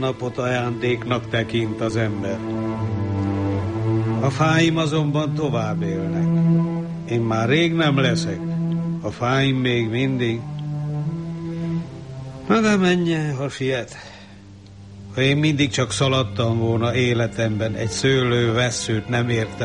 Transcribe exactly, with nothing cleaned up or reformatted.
napot ajándéknak tekint az ember. A fáim azonban tovább élnek. Én már rég nem leszek, a fáim még mindig. Na de menjen, ha siet. Ha én mindig csak szaladtam volna életemben, egy szőlő vesszőt nem értem